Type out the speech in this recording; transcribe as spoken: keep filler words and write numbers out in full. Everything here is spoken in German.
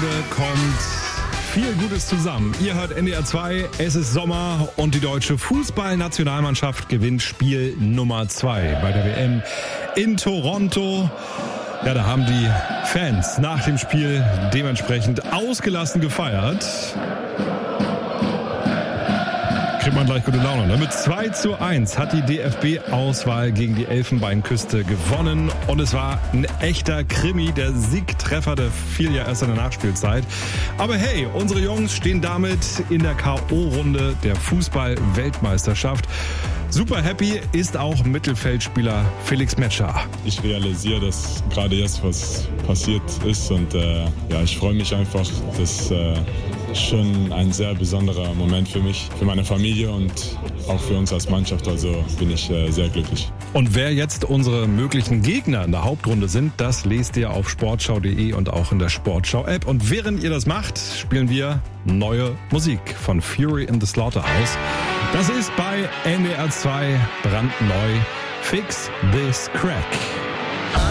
Wochenende kommt viel Gutes zusammen. Ihr hört N D R zwei, es ist Sommer und die deutsche Fußballnationalmannschaft gewinnt Spiel Nummer zwei bei der W M in Toronto. Ja, da haben die Fans nach dem Spiel dementsprechend ausgelassen gefeiert. Kriegt man gleich gute Laune. Ne? Mit zwei zu eins hat die D F B-Auswahl gegen die Elfenbeinküste gewonnen. Und es war ein echter Krimi. Der Siegtreffer, der fiel ja erst in der Nachspielzeit. Aber hey, unsere Jungs stehen damit in der K O-Runde der Fußball-Weltmeisterschaft. Super happy ist auch Mittelfeldspieler Felix Metscher. Ich realisiere, dass gerade jetzt was passiert ist und äh, ja, ich freue mich einfach. Das äh, ist schon ein sehr besonderer Moment für mich, für meine Familie und auch für uns als Mannschaft. Also bin ich äh, sehr glücklich. Und wer jetzt unsere möglichen Gegner in der Hauptrunde sind, das lest ihr auf sportschau punkt de und auch in der Sportschau-App. Und während ihr das macht, spielen wir neue Musik von Fury in the Slaughterhouse. Das ist bei N D R zwei brandneu. Fix This Crack.